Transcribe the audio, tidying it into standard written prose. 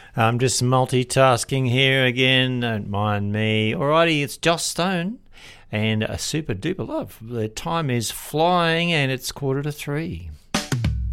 I'm just multitasking here again. Don't mind me. Alrighty, it's Joss Stone and a super duper love. The time is flying and it's 2:45.